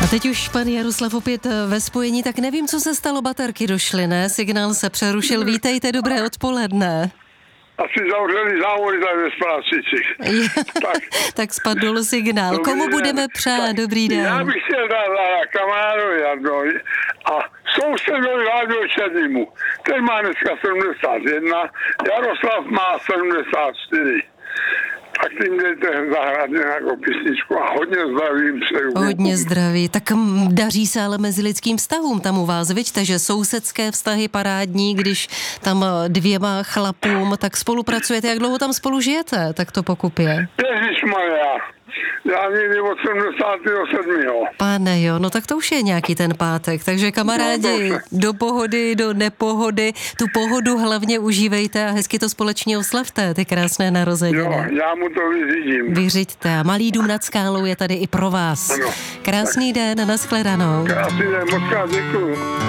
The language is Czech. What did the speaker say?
teď už pan Jaroslav opět ve spojení, tak nevím, co se stalo, baterky došly, ne? Signál se přerušil. Vítejte, dobré odpoledne. Asi zavřeli závody tady ve Sprácicích. Tak spadl signál. Dobrý Komu den. budeme přát? Dobrý den. Já bych chtěl dát na kamarádovi Jardovi a sousedovi Rádio Černýmu. Ten má dneska 71, Jaroslav má 74. Tak tím dejte zahrát nějakou písničku a hodně zdravím přeju. Hodně zdraví. Tak daří se ale mezilidským vztahům tam u vás, viďte, že sousedské vztahy parádní, když tam dvěma chlapům, tak spolupracujete. Jak dlouho tam spolu žijete? Tak to pokupě. Ježišmarja, já někdy od 77. Pane jo, no tak to už je nějaký ten pátek, takže kamarádi, do pohody, do nepohody, tu pohodu hlavně užívejte a hezky to společně oslavte, ty krásné narozeniny. Jo, já mu to vyřídím. Vyřiďte a Malý dům nad skálou je tady i pro vás. Ano. Krásný den, nashledanou. Krásný den, moc krát děkuju.